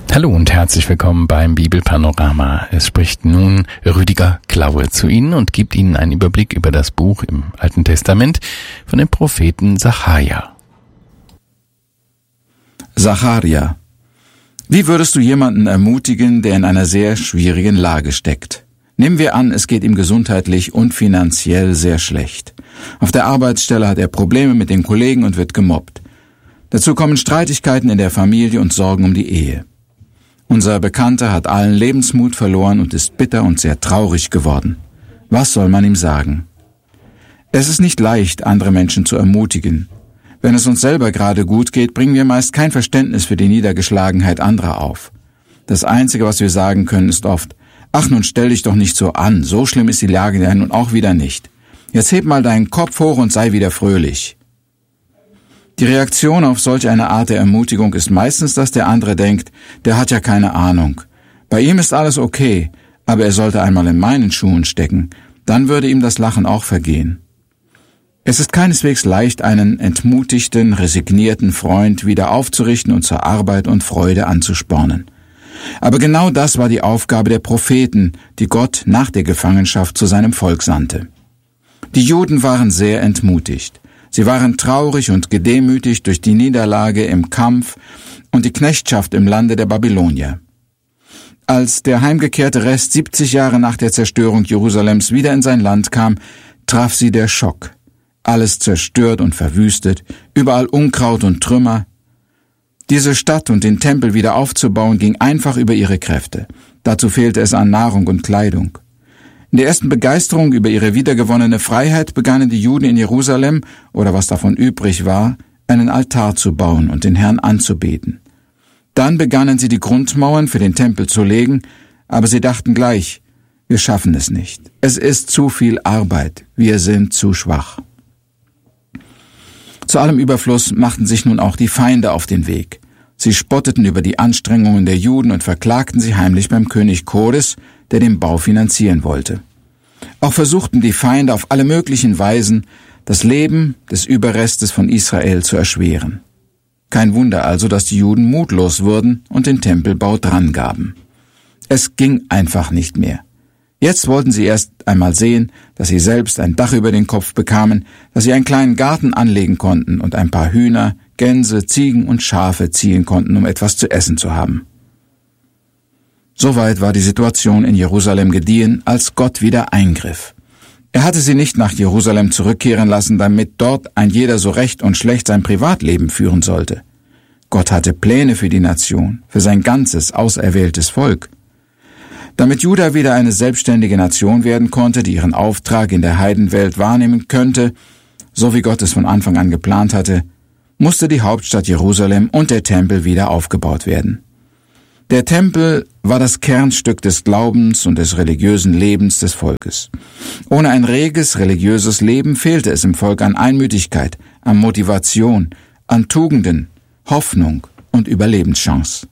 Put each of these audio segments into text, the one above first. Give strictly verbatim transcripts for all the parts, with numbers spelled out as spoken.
Hallo und herzlich willkommen beim Bibelpanorama. Es spricht nun Rüdiger Klaue zu Ihnen und gibt Ihnen einen Überblick über das Buch im Alten Testament von dem Propheten Sacharja. Sacharja. Wie würdest du jemanden ermutigen, der in einer sehr schwierigen Lage steckt? Nehmen wir an, es geht ihm gesundheitlich und finanziell sehr schlecht. Auf der Arbeitsstelle hat er Probleme mit den Kollegen und wird gemobbt. Dazu kommen Streitigkeiten in der Familie und Sorgen um die Ehe. Unser Bekannter hat allen Lebensmut verloren und ist bitter und sehr traurig geworden. Was soll man ihm sagen? Es ist nicht leicht, andere Menschen zu ermutigen. Wenn es uns selber gerade gut geht, bringen wir meist kein Verständnis für die Niedergeschlagenheit anderer auf. Das Einzige, was wir sagen können, ist oft: Ach, nun stell dich doch nicht so an, so schlimm ist die Lage ja nun auch wieder nicht. Jetzt heb mal deinen Kopf hoch und sei wieder fröhlich. Die Reaktion auf solch eine Art der Ermutigung ist meistens, dass der andere denkt, der hat ja keine Ahnung. Bei ihm ist alles okay, aber er sollte einmal in meinen Schuhen stecken, dann würde ihm das Lachen auch vergehen. Es ist keineswegs leicht, einen entmutigten, resignierten Freund wieder aufzurichten und zur Arbeit und Freude anzuspornen. Aber genau das war die Aufgabe der Propheten, die Gott nach der Gefangenschaft zu seinem Volk sandte. Die Juden waren sehr entmutigt. Sie waren traurig und gedemütigt durch die Niederlage im Kampf und die Knechtschaft im Lande der Babylonier. Als der heimgekehrte Rest siebzig Jahre nach der Zerstörung Jerusalems wieder in sein Land kam, traf sie der Schock. Alles zerstört und verwüstet, überall Unkraut und Trümmer. Diese Stadt und den Tempel wieder aufzubauen, ging einfach über ihre Kräfte. Dazu fehlte es an Nahrung und Kleidung. In der ersten Begeisterung über ihre wiedergewonnene Freiheit begannen die Juden in Jerusalem, oder was davon übrig war, einen Altar zu bauen und den Herrn anzubeten. Dann begannen sie die Grundmauern für den Tempel zu legen, aber sie dachten gleich: Wir schaffen es nicht. Es ist zu viel Arbeit. Wir sind zu schwach. Zu allem Überfluss machten sich nun auch die Feinde auf den Weg. Sie spotteten über die Anstrengungen der Juden und verklagten sie heimlich beim König Chores, der den Bau finanzieren wollte. Auch versuchten die Feinde auf alle möglichen Weisen, das Leben des Überrestes von Israel zu erschweren. Kein Wunder also, dass die Juden mutlos wurden und den Tempelbau drangaben. Es ging einfach nicht mehr. Jetzt wollten sie erst einmal sehen, dass sie selbst ein Dach über den Kopf bekamen, dass sie einen kleinen Garten anlegen konnten und ein paar Hühner, Gänse, Ziegen und Schafe ziehen konnten, um etwas zu essen zu haben. Soweit war die Situation in Jerusalem gediehen, als Gott wieder eingriff. Er hatte sie nicht nach Jerusalem zurückkehren lassen, damit dort ein jeder so recht und schlecht sein Privatleben führen sollte. Gott hatte Pläne für die Nation, für sein ganzes, auserwähltes Volk. Damit Juda wieder eine selbstständige Nation werden konnte, die ihren Auftrag in der Heidenwelt wahrnehmen könnte, so wie Gott es von Anfang an geplant hatte, musste die Hauptstadt Jerusalem und der Tempel wieder aufgebaut werden. Der Tempel war das Kernstück des Glaubens und des religiösen Lebens des Volkes. Ohne ein reges religiöses Leben fehlte es im Volk an Einmütigkeit, an Motivation, an Tugenden, Hoffnung und Überlebenschance.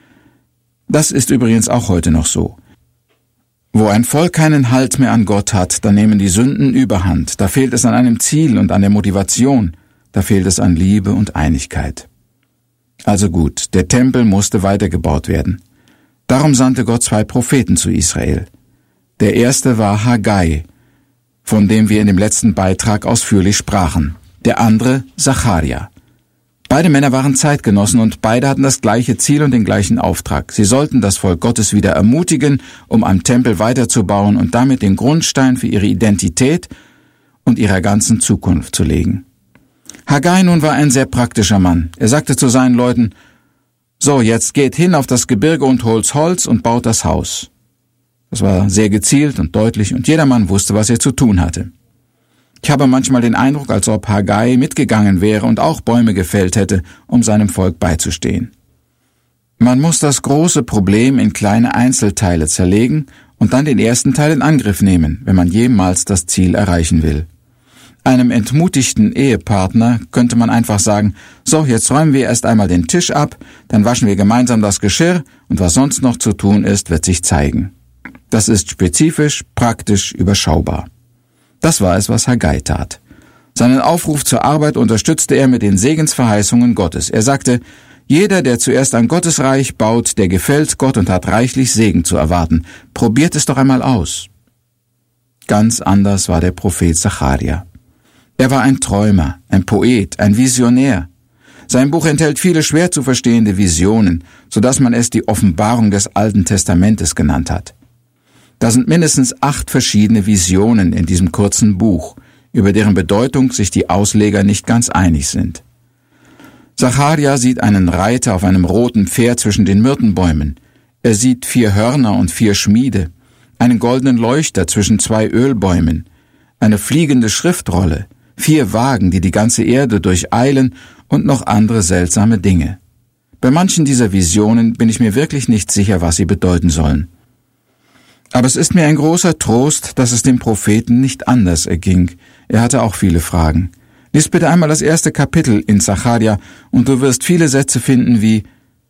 Das ist übrigens auch heute noch so. Wo ein Volk keinen Halt mehr an Gott hat, da nehmen die Sünden überhand, da fehlt es an einem Ziel und an der Motivation, da fehlt es an Liebe und Einigkeit. Also gut, der Tempel musste weitergebaut werden. Darum sandte Gott zwei Propheten zu Israel. Der erste war Haggai, von dem wir in dem letzten Beitrag ausführlich sprachen. Der andere Sacharja. Beide Männer waren Zeitgenossen und beide hatten das gleiche Ziel und den gleichen Auftrag. Sie sollten das Volk Gottes wieder ermutigen, um am Tempel weiterzubauen und damit den Grundstein für ihre Identität und ihrer ganzen Zukunft zu legen. Haggai nun war ein sehr praktischer Mann. Er sagte zu seinen Leuten: So, jetzt geht hin auf das Gebirge und holt Holz und baut das Haus. Das war sehr gezielt und deutlich und jedermann wusste, was er zu tun hatte. Ich habe manchmal den Eindruck, als ob Haggai mitgegangen wäre und auch Bäume gefällt hätte, um seinem Volk beizustehen. Man muss das große Problem in kleine Einzelteile zerlegen und dann den ersten Teil in Angriff nehmen, wenn man jemals das Ziel erreichen will. Einem entmutigten Ehepartner könnte man einfach sagen: So, jetzt räumen wir erst einmal den Tisch ab, dann waschen wir gemeinsam das Geschirr und was sonst noch zu tun ist, wird sich zeigen. Das ist spezifisch, praktisch, überschaubar. Das war es, was Haggai tat. Seinen Aufruf zur Arbeit unterstützte er mit den Segensverheißungen Gottes. Er sagte: Jeder, der zuerst an Gottes Reich baut, der gefällt Gott und hat reichlich Segen zu erwarten. Probiert es doch einmal aus. Ganz anders war der Prophet Sacharja. Er war ein Träumer, ein Poet, ein Visionär. Sein Buch enthält viele schwer zu verstehende Visionen, so dass man es die Offenbarung des Alten Testamentes genannt hat. Da sind mindestens acht verschiedene Visionen in diesem kurzen Buch, über deren Bedeutung sich die Ausleger nicht ganz einig sind. Sacharja sieht einen Reiter auf einem roten Pferd zwischen den Myrtenbäumen. Er sieht vier Hörner und vier Schmiede, einen goldenen Leuchter zwischen zwei Ölbäumen, eine fliegende Schriftrolle, vier Wagen, die die ganze Erde durcheilen und noch andere seltsame Dinge. Bei manchen dieser Visionen bin ich mir wirklich nicht sicher, was sie bedeuten sollen. Aber es ist mir ein großer Trost, dass es dem Propheten nicht anders erging. Er hatte auch viele Fragen. Lies bitte einmal das erste Kapitel in Sacharja und du wirst viele Sätze finden wie: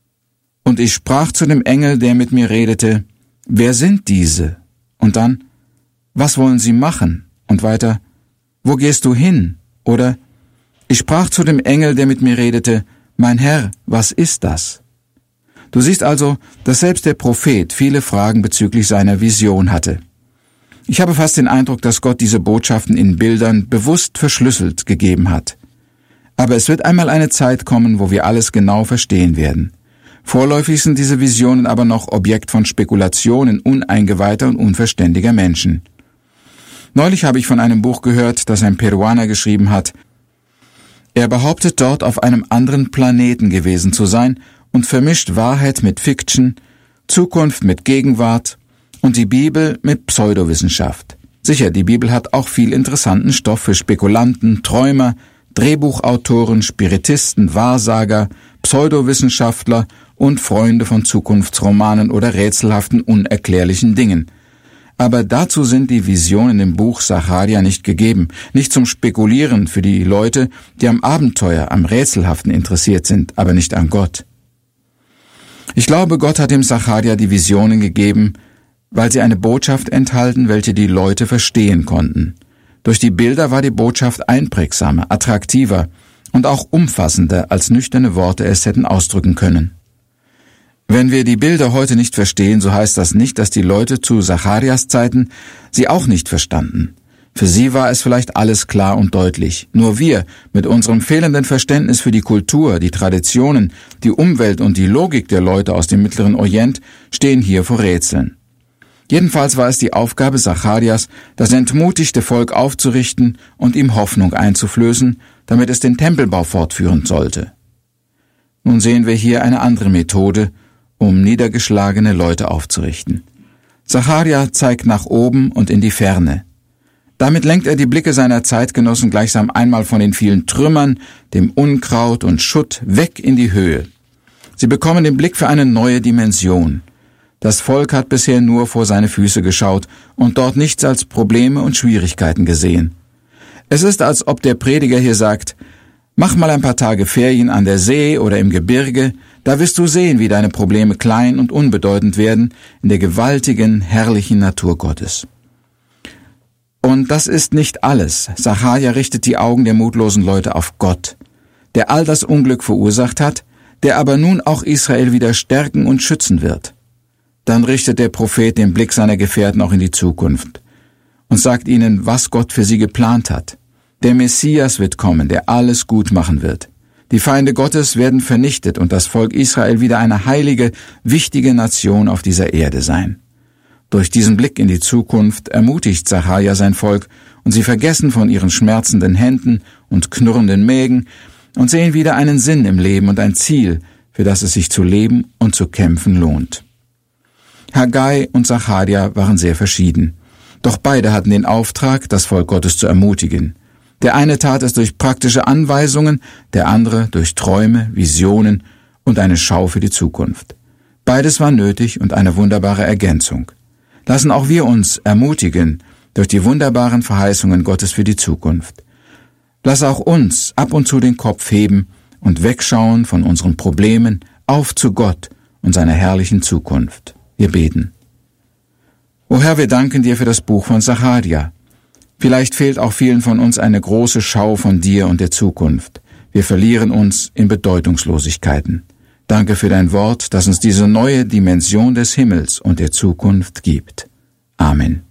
Und ich sprach zu dem Engel, der mit mir redete, wer sind diese? Und dann, was wollen sie machen? Und weiter, wo gehst du hin? Oder, ich sprach zu dem Engel, der mit mir redete, mein Herr, was ist das? Du siehst also, dass selbst der Prophet viele Fragen bezüglich seiner Vision hatte. Ich habe fast den Eindruck, dass Gott diese Botschaften in Bildern bewusst verschlüsselt gegeben hat. Aber es wird einmal eine Zeit kommen, wo wir alles genau verstehen werden. Vorläufig sind diese Visionen aber noch Objekt von Spekulationen uneingeweihter und unverständiger Menschen. Neulich habe ich von einem Buch gehört, das ein Peruaner geschrieben hat. Er behauptet dort, auf einem anderen Planeten gewesen zu sein und vermischt Wahrheit mit Fiction, Zukunft mit Gegenwart und die Bibel mit Pseudowissenschaft. Sicher, die Bibel hat auch viel interessanten Stoff für Spekulanten, Träumer, Drehbuchautoren, Spiritisten, Wahrsager, Pseudowissenschaftler und Freunde von Zukunftsromanen oder rätselhaften, unerklärlichen Dingen. Aber dazu sind die Visionen im Buch Sacharja nicht gegeben, nicht zum Spekulieren für die Leute, die am Abenteuer, am Rätselhaften interessiert sind, aber nicht an Gott. Ich glaube, Gott hat dem Sacharja die Visionen gegeben, weil sie eine Botschaft enthalten, welche die Leute verstehen konnten. Durch die Bilder war die Botschaft einprägsamer, attraktiver und auch umfassender, als nüchterne Worte es hätten ausdrücken können. Wenn wir die Bilder heute nicht verstehen, so heißt das nicht, dass die Leute zu Sacharjas Zeiten sie auch nicht verstanden. Für sie war es vielleicht alles klar und deutlich. Nur wir, mit unserem fehlenden Verständnis für die Kultur, die Traditionen, die Umwelt und die Logik der Leute aus dem Mittleren Orient, stehen hier vor Rätseln. Jedenfalls war es die Aufgabe Sacharjas, das entmutigte Volk aufzurichten und ihm Hoffnung einzuflößen, damit es den Tempelbau fortführen sollte. Nun sehen wir hier eine andere Methode, um niedergeschlagene Leute aufzurichten. Sacharja zeigt nach oben und in die Ferne. Damit lenkt er die Blicke seiner Zeitgenossen gleichsam einmal von den vielen Trümmern, dem Unkraut und Schutt weg in die Höhe. Sie bekommen den Blick für eine neue Dimension. Das Volk hat bisher nur vor seine Füße geschaut und dort nichts als Probleme und Schwierigkeiten gesehen. Es ist, als ob der Prediger hier sagt, mach mal ein paar Tage Ferien an der See oder im Gebirge, da wirst du sehen, wie deine Probleme klein und unbedeutend werden in der gewaltigen, herrlichen Natur Gottes. Und das ist nicht alles. Sacharja richtet die Augen der mutlosen Leute auf Gott, der all das Unglück verursacht hat, der aber nun auch Israel wieder stärken und schützen wird. Dann richtet der Prophet den Blick seiner Gefährten auch in die Zukunft und sagt ihnen, was Gott für sie geplant hat. Der Messias wird kommen, der alles gut machen wird. Die Feinde Gottes werden vernichtet und das Volk Israel wieder eine heilige, wichtige Nation auf dieser Erde sein. Durch diesen Blick in die Zukunft ermutigt Sacharja sein Volk und sie vergessen von ihren schmerzenden Händen und knurrenden Mägen und sehen wieder einen Sinn im Leben und ein Ziel, für das es sich zu leben und zu kämpfen lohnt. Haggai und Sacharja waren sehr verschieden. Doch beide hatten den Auftrag, das Volk Gottes zu ermutigen. Der eine tat es durch praktische Anweisungen, der andere durch Träume, Visionen und eine Schau für die Zukunft. Beides war nötig und eine wunderbare Ergänzung. Lassen auch wir uns ermutigen durch die wunderbaren Verheißungen Gottes für die Zukunft. Lass auch uns ab und zu den Kopf heben und wegschauen von unseren Problemen auf zu Gott und seiner herrlichen Zukunft. Wir beten. O Herr, wir danken dir für das Buch von Sacharja. Vielleicht fehlt auch vielen von uns eine große Schau von dir und der Zukunft. Wir verlieren uns in Bedeutungslosigkeiten. Danke für dein Wort, das uns diese neue Dimension des Himmels und der Zukunft gibt. Amen.